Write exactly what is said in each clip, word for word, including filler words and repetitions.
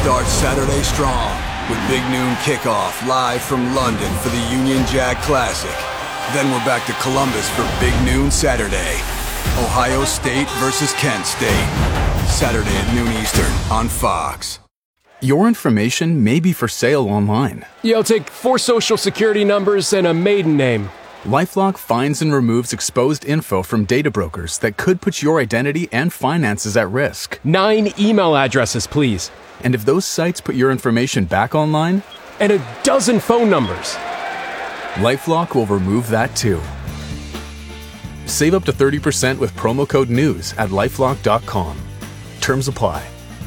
Start Saturday strong with Big Noon Kickoff live from London for the Union Jack Classic. Then we're back to Columbus for Big Noon Saturday. Ohio State versus Kent State. Saturday at noon Eastern on Fox. Your information may be for sale online. Yeah, I'll take four social security numbers and a maiden name. LifeLock finds and removes exposed info from data brokers that could put your identity and finances at risk. Nine email addresses, please. And if those sites put your information back online? And a dozen phone numbers. LifeLock will remove that too. Save up to thirty percent with promo code NEWS at lifelock dot com. Terms apply.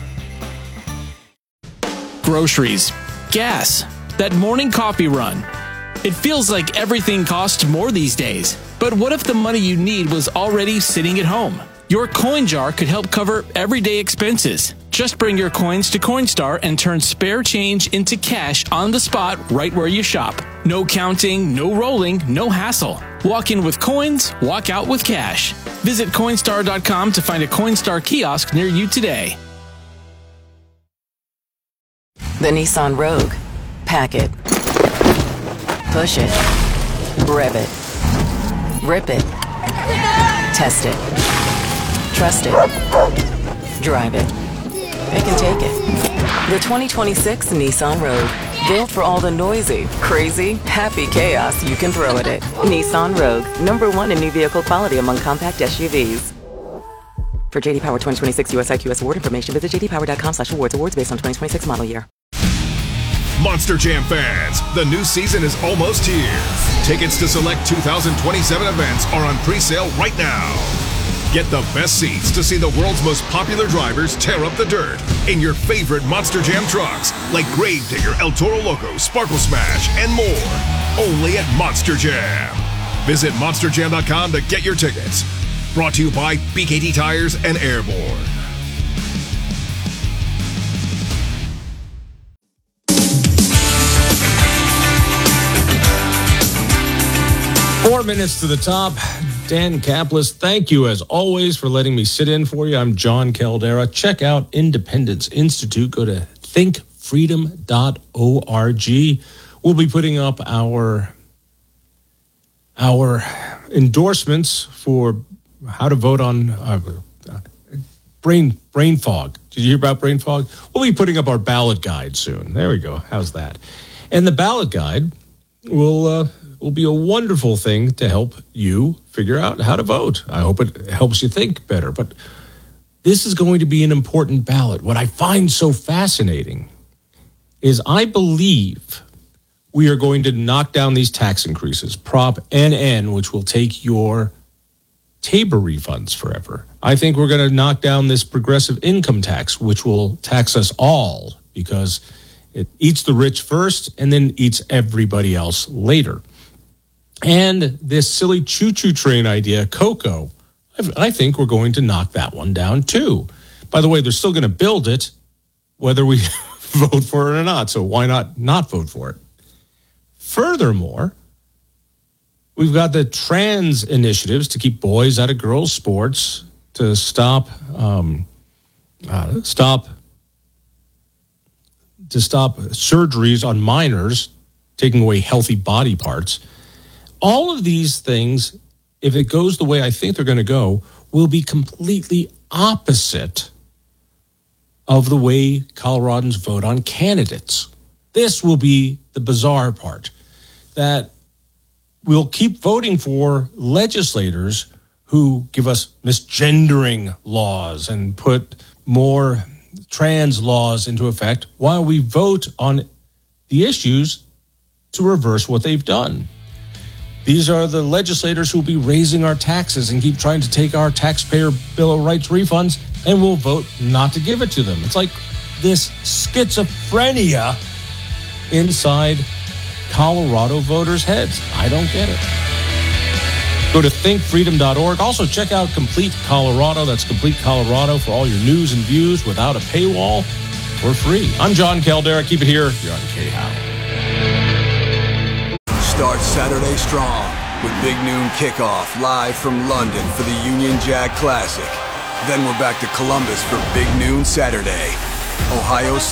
Groceries, gas, that morning coffee run. It feels like everything costs more these days. But what if the money you need was already sitting at home? Your coin jar could help cover everyday expenses. Just bring your coins to Coinstar and turn spare change into cash on the spot right where you shop. No counting, no rolling, no hassle. Walk in with coins, walk out with cash. Visit Coinstar dot com to find a Coinstar kiosk near you today. The Nissan Rogue. Pack it. Push it. Rev it. Rip it. Test it. Trust it. Drive it. It can take it. The twenty twenty-six Nissan Rogue. Built for all the noisy, crazy, happy chaos you can throw at it. Nissan Rogue. Number one in new vehicle quality among compact S U Vs. For J D Power twenty twenty-six U S I Q S award information, visit j d power dot com slash awards. Awards based on twenty twenty-six model year. Monster Jam fans, the new season is almost here. Tickets to select two thousand twenty-seven events are on pre-sale right now. Get the best seats to see the world's most popular drivers tear up the dirt in your favorite Monster Jam trucks like Gravedigger, El Toro Loco, Sparkle Smash, and more. Only at Monster Jam. Visit monster jam dot com to get your tickets. Brought to you by B K T Tires and Airborne. Four minutes to the top. Dan Kaplis, thank you as always for letting me sit in for you. I'm John Caldera. Check out Independence Institute. Go to think freedom dot org. We'll be putting up our, our endorsements for how to vote on uh, brain brain fog. Did you hear about brain fog? We'll be putting up our ballot guide soon. There we go. How's that? And the ballot guide will... Uh, will be a wonderful thing to help you figure out how to vote. I hope it helps you think better. But this is going to be an important ballot. What I find so fascinating is I believe we are going to knock down these tax increases, Prop N N, which will take your Tabor refunds forever. I think we're going to knock down this progressive income tax, which will tax us all because it eats the rich first and then eats everybody else later. And this silly choo-choo train idea, COCO, I think we're going to knock that one down too. By the way, they're still going to build it, whether we vote for it or not. So why not not vote for it? Furthermore, we've got the trans initiatives to keep boys out of girls' sports, to stop, um, uh, stop, to stop surgeries on minors, taking away healthy body parts. All of these things, if it goes the way I think they're going to go, will be completely opposite of the way Coloradans vote on candidates. This will be the bizarre part, that we'll keep voting for legislators who give us misgendering laws and put more trans laws into effect while we vote on the issues to reverse what they've done. These are the legislators who will be raising our taxes and keep trying to take our taxpayer Bill of Rights refunds, and we'll vote not to give it to them. It's like this schizophrenia inside Colorado voters' heads. I don't get it. Go to think freedom dot org. Also, check out Complete Colorado. That's Complete Colorado for all your news and views without a paywall for free. I'm John Caldera. Keep it here. You're on K-How. Start Saturday strong with Big Noon Kickoff live from London for the Union Jack Classic. Then we're back to Columbus for Big Noon Saturday. Ohio State